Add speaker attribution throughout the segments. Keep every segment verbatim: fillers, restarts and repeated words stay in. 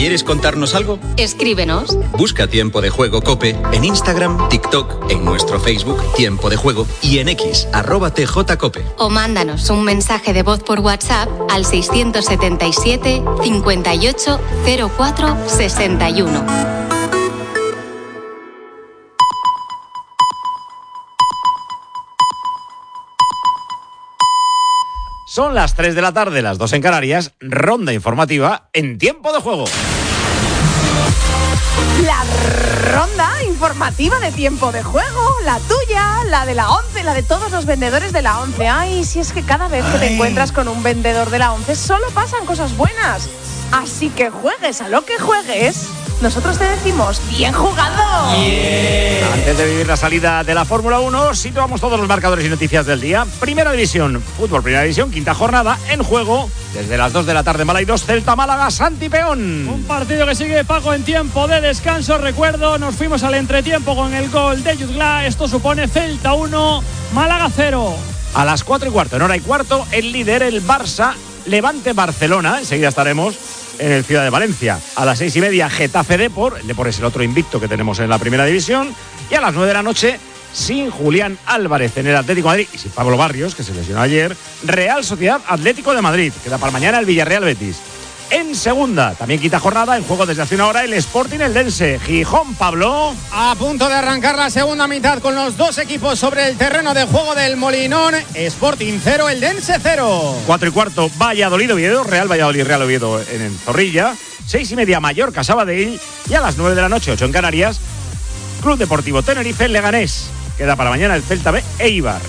Speaker 1: ¿Quieres contarnos algo?
Speaker 2: Escríbenos.
Speaker 1: Busca Tiempo de Juego COPE en Instagram, TikTok, en nuestro Facebook Tiempo de Juego y en X, arroba tjcope.
Speaker 2: O mándanos un mensaje de voz por WhatsApp al seiscientos setenta y siete, cincuenta y ocho, cero cuatro, sesenta y uno.
Speaker 3: Son las tres de la tarde, las dos en Canarias, ronda informativa en Tiempo de Juego.
Speaker 4: La ronda informativa de Tiempo de Juego, la tuya, la de la ONCE, la de todos los vendedores de la ONCE. Ay, si es que cada vez que te encuentras con un vendedor de la ONCE solo pasan cosas buenas. Así que juegues a lo que juegues, nosotros te decimos ¡bien jugado!
Speaker 3: Yeah. Antes de vivir la salida de la Fórmula uno, situamos todos los marcadores y noticias del día. Primera División, Fútbol Primera División, quinta jornada, en juego desde las dos de la tarde, Mala y dos, Celta Málaga, Santi Peón.
Speaker 5: Un partido que sigue, Paco, en tiempo de descanso. Recuerdo, nos fuimos al entretiempo con el gol de Jutgla. Esto supone Celta uno, Málaga cero.
Speaker 3: A las cuatro y cuarto, en hora y cuarto, el líder, el Barça, Levante Barcelona. Enseguida estaremos en el Ciudad de Valencia. A las seis y media, Getafe Depor. El Depor es el otro invicto que tenemos en la Primera División. Y a las nueve de la noche, sin Julián Álvarez en el Atlético de Madrid y sin Pablo Barrios, que se lesionó ayer, Real Sociedad Atlético de Madrid. Queda para mañana el Villarreal Betis. En segunda, también quinta jornada, en juego desde hace una hora, el Sporting Eldense. Gijón, Pablo.
Speaker 6: A punto de arrancar la segunda mitad con los dos equipos sobre el terreno de juego del Molinón. Sporting cero, Eldense cero.
Speaker 3: Cuatro y cuarto, Valladolid Oviedo, Real Valladolid, Real Oviedo en el Zorrilla. Seis y media, Mallorca Sabadell. Y a las nueve de la noche, ocho en Canarias, Club Deportivo Tenerife, Leganés. Queda para mañana el Celta B, Eibar.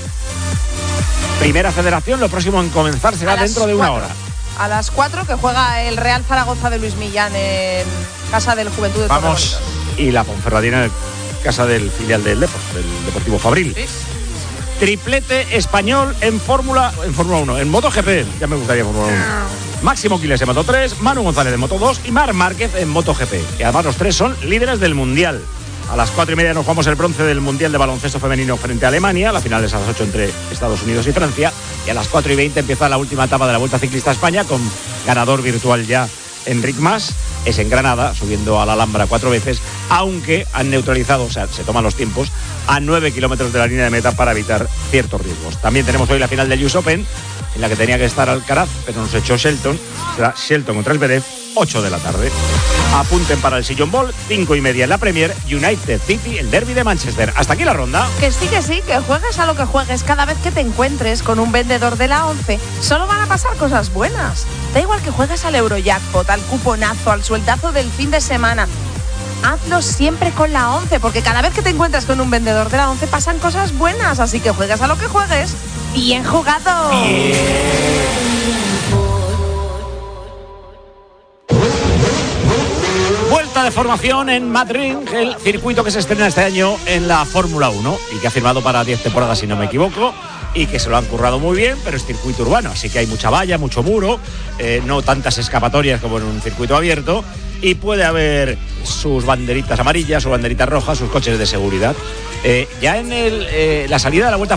Speaker 3: Primera Federación, lo próximo en comenzar será dentro de una
Speaker 4: cuatro.
Speaker 3: hora.
Speaker 4: A las cuatro, que juega el Real Zaragoza de Luis Millán en casa del Juventud de
Speaker 3: Vamos. Y la Ponferradina en casa del filial del Depor, del Deportivo Fabril. Sí. Triplete español en Fórmula en Fórmula uno, en MotoGP. Ya me gustaría Fórmula uno. Máximo Quiles en Moto tres, Manu González en Moto dos y Marc Márquez en MotoGP. Y además los tres son líderes del Mundial. A las cuatro y media nos jugamos el bronce del Mundial de Baloncesto Femenino frente a Alemania. La final es a las ocho entre Estados Unidos y Francia. Y a las cuatro y veinte empieza la última etapa de la Vuelta Ciclista a España con ganador virtual ya Enric Mas. Es en Granada, subiendo a la Alhambra cuatro veces, aunque han neutralizado, o sea, se toman los tiempos, a nueve kilómetros de la línea de meta para evitar ciertos riesgos. También tenemos hoy la final del U S Open, en la que tenía que estar Alcaraz, pero nos echó Shelton. Será Shelton contra el Zverev, ocho de la tarde. Apunten para el Sillon Ball, cinco y media en la Premier, United City, el derbi de Manchester. Hasta aquí la ronda.
Speaker 4: Que sí, que sí, que juegues a lo que juegues. Cada vez que te encuentres con un vendedor de la ONCE, solo van a pasar cosas buenas. Da igual que juegues al Eurojackpot, al cuponazo, al sueldazo del fin de semana. Hazlo siempre con la ONCE, porque cada vez que te encuentras con un vendedor de la ONCE pasan cosas buenas. Así que juegues a lo que juegues. ¡Bien jugado!
Speaker 3: Bien. Vuelta de formación en Madrid, el circuito que se estrena este año en la Fórmula uno y que ha firmado para diez temporadas, si no me equivoco, y que se lo han currado muy bien, pero es circuito urbano, así que hay mucha valla, mucho muro, eh, no tantas escapatorias como en un circuito abierto, y puede haber sus banderitas amarillas, sus banderitas rojas, sus coches de seguridad. Eh, ya en el, eh, la salida de la Vuelta